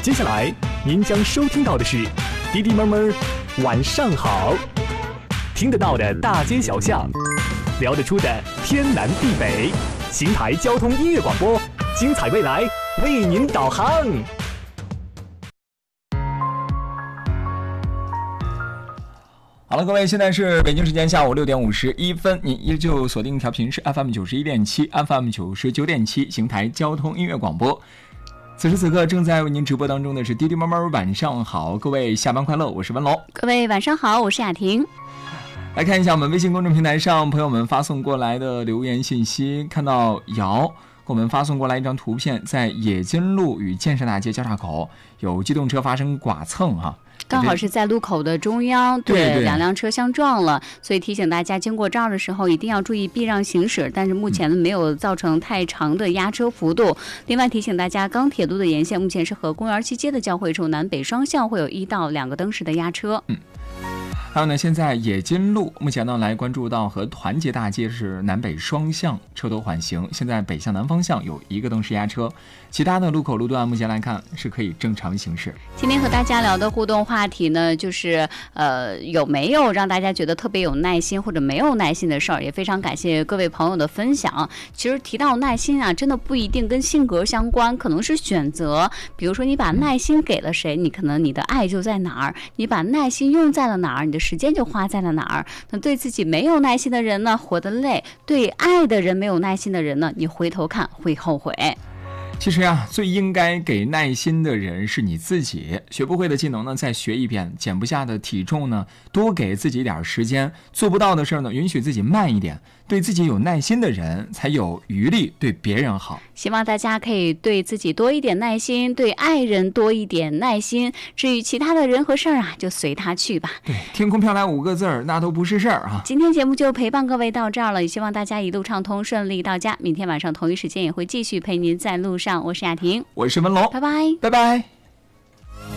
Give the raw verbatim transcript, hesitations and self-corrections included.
接下来您将收听到的是滴滴妈妈晚上好，听得到的大街小巷，聊得出的天南地北，邢台交通音乐广播，精彩未来为您导航。 好了，各位，现在是北京时间下午六点五十一分，你依旧锁定调频是 F M 九十一点七 ，F M 九十九点七，邢台交通音乐广播。此时此刻正在为您直播当中的是滴滴妈妈晚上好，各位下班快乐，我是文龙。 各位晚上好，我是雅婷。 来看一下我们微信公众平台上朋友们发送过来的留言信息，看到姚给我们发送过来一张图片，在冶金路与建设大街交叉口有机动车发生剐蹭哈。 刚好是在路口的中央，对， 对对两辆车相撞了，所以提醒大家经过这儿的时候一定要注意避让行驶，但是目前没有造成太长的压车幅度。另外提醒大家，钢铁路的沿线目前是和公园西街的交汇处南北双向会有一到两个灯时的压车。 嗯。还有呢，现在冶金路目前呢来关注到和团结大街是南北双向车头缓行，现在北向南方向有一个灯时压车，其他的路口路段目前来看是可以正常行驶。 今天和大家聊的互动话题呢，就是呃有没有让大家觉得特别有耐心或者没有耐心的事儿，也非常感谢各位朋友的分享。其实提到耐心啊，真的不一定跟性格相关，可能是选择。比如说你把耐心给了谁，你可能你的爱就在哪儿；你把耐心用在了哪儿，你的时间就花在了哪儿。那对自己没有耐心的人呢，活得累；对爱的人没有耐心的人呢，你回头看会后悔。 其实啊，最应该给耐心的人是你自己。学不会的技能呢，再学一遍；减不下的体重呢，多给自己一点时间；做不到的事呢，允许自己慢一点。对自己有耐心的人，才有余力对别人好。 希望大家可以对自己多一点耐心，对爱人多一点耐心。至于其他的人和事儿啊，就随他去吧。 对，天空飘来五个字儿，那都不是事儿啊。 今天节目就陪伴各位到这儿了，也希望大家一路畅通，顺利到家。明天晚上同一时间也会继续陪您在路上。我是雅婷， 我是文龙， 拜拜， 拜拜。